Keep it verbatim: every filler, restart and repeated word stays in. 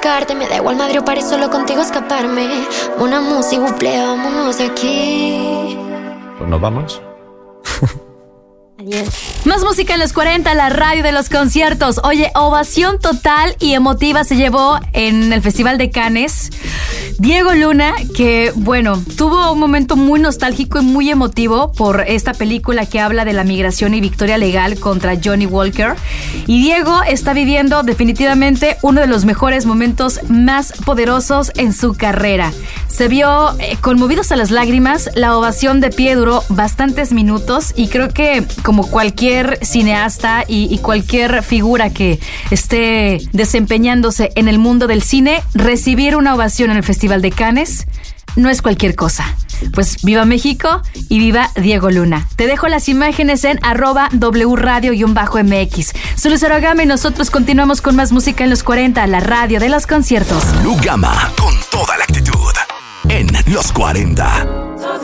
buscarte. Me da igual madre o París, solo contigo escaparme. Una música, buple, vámonos de aquí. Pues nos vamos. Adiós. Más música en los cuarenta, la radio de los conciertos. Oye, ovación total y emotiva se llevó en el Festival de Cannes Diego Luna, que, bueno, tuvo un momento muy nostálgico y muy emotivo por esta película que habla de la migración y victoria legal contra Johnny Walker. Y Diego está viviendo definitivamente uno de los mejores momentos más poderosos en su carrera. Se vio eh, conmovido hasta las lágrimas. La ovación de pie duró bastantes minutos y creo que, como cualquier cineasta y, y cualquier figura que esté desempeñándose en el mundo del cine, recibir una ovación en el Festival de Cannes no es cualquier cosa. Pues viva México y viva Diego Luna. Te dejo las imágenes en arroba W Radio-M X. Soy Lucero Gama y nosotros continuamos con más música en los cuarenta, la radio de los conciertos. Lu Gama, con toda la actitud en los cuarenta.